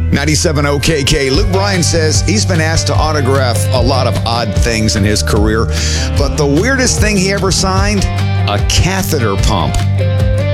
97 OKK. Luke Bryan says he's been asked to autograph a lot of odd things in his career, but the weirdest thing he ever signed, a catheter pump.